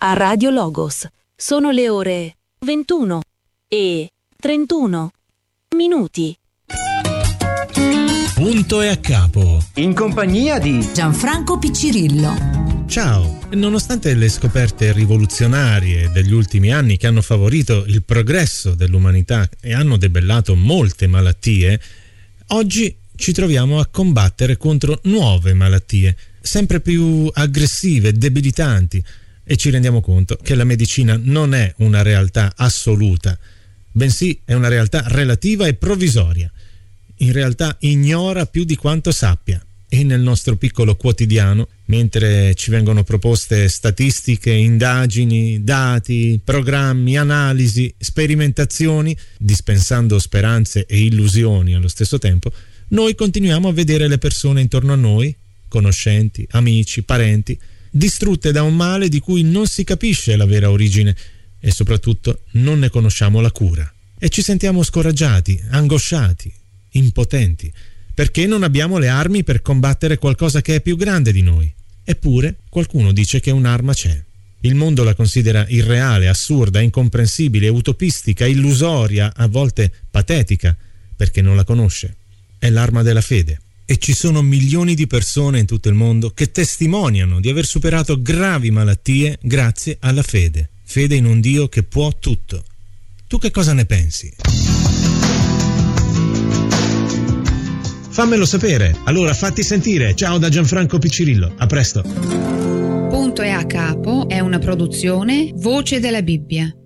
a Radio Logos. Sono le ore 21:31. Punto e a capo. In compagnia di Gianfranco Piccirillo. Ciao. Nonostante le scoperte rivoluzionarie degli ultimi anni che hanno favorito il progresso dell'umanità e hanno debellato molte malattie, oggi ci troviamo a combattere contro nuove malattie, sempre più aggressive, debilitanti, e ci rendiamo conto che la medicina non è una realtà assoluta, bensì è una realtà relativa e provvisoria. In realtà ignora più di quanto sappia, e nel nostro piccolo quotidiano, mentre ci vengono proposte statistiche, indagini, dati, programmi, analisi, sperimentazioni, dispensando speranze e illusioni allo stesso tempo, noi continuiamo a vedere le persone intorno a noi, conoscenti, amici, parenti, distrutte da un male di cui non si capisce la vera origine e soprattutto non ne conosciamo la cura. E ci sentiamo scoraggiati, angosciati, impotenti, perché non abbiamo le armi per combattere qualcosa che è più grande di noi. Eppure qualcuno dice che un'arma c'è. Il mondo la considera irreale, assurda, incomprensibile, utopistica, illusoria, a volte patetica, perché non la conosce. È l'arma della fede. E ci sono milioni di persone in tutto il mondo che testimoniano di aver superato gravi malattie grazie alla fede. Fede in un Dio che può tutto. Tu che cosa ne pensi? Fammelo sapere, allora fatti sentire. Ciao da Gianfranco Piccirillo, a presto. Punto e a capo è una produzione Voce della Bibbia.